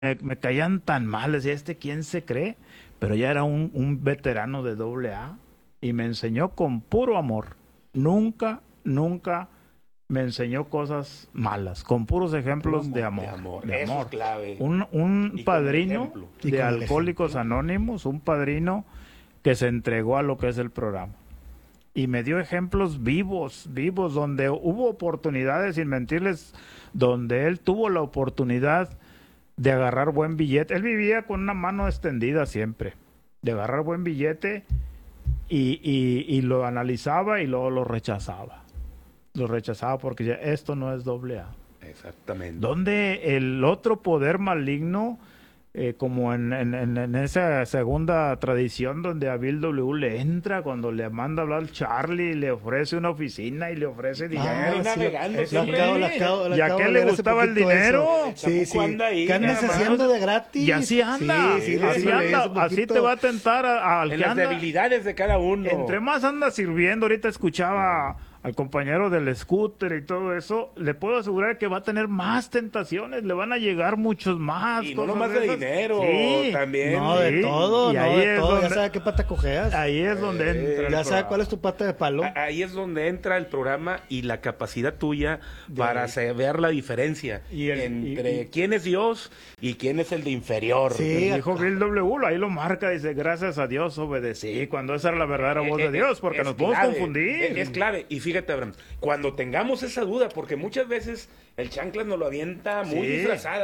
me caían tan mal, decía, ¿quién se cree? Pero ya era un veterano de AA y me enseñó con puro amor. Nunca me enseñó cosas malas, con puros ejemplos de amor. De Eso amor. es clave. Un padrino de Alcohólicos Anónimos, un padrino que se entregó a lo que es el programa. Y me dio ejemplos vivos, donde hubo oportunidades, sin mentirles, donde él tuvo la oportunidad de agarrar buen billete. Él vivía con una mano extendida siempre, de agarrar buen billete y lo analizaba y luego lo rechazaba. Lo rechazaba porque ya esto no es AA. Exactamente. Donde el otro poder maligno, como en esa segunda tradición donde a Bill W. le entra cuando le manda a hablar Charlie, le ofrece una oficina y le ofrece dinero. ¿Y a qué le gustaba el dinero? Sí, ¿Qué andas haciendo de gratis? Y así anda, así te va a tentar al que las anda. debilidades de cada uno. Entre más anda sirviendo, ahorita escuchaba al compañero del scooter y todo eso, le puedo asegurar que va a tener más tentaciones, le van a llegar muchos más. Y no nomás de dinero, también. No, de todo, y ahí es donde, ya sabes qué pata cojeas. Ahí es donde entra. Ya sabes cuál es tu pata de palo. Ahí es donde entra el programa y la capacidad tuya para saber la diferencia entre quién es Dios y quién es el de inferior. Sí, dijo Bill W, ahí lo marca, dice, gracias a Dios obedecí, cuando esa era la verdadera voz de Dios, porque nos podemos confundir. Es clave, y fíjate, Abraham, cuando tengamos esa duda, porque muchas veces el chanclas nos lo avienta muy disfrazada,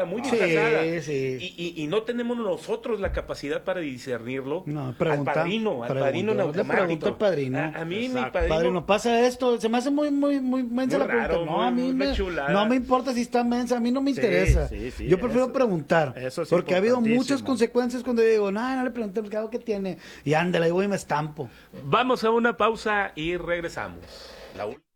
y no tenemos nosotros la capacidad para discernirlo. No, al padrino en automático. A mí mi padrino pasa esto, se me hace muy mensa la pregunta. No, a mí no me importa si está mensa, a mí no me interesa. Yo prefiero preguntar, porque ha habido muchas consecuencias cuando yo digo, no le pregunté, ¿qué tiene? Y ándale, y voy y me estampo. Vamos a una pausa y regresamos. La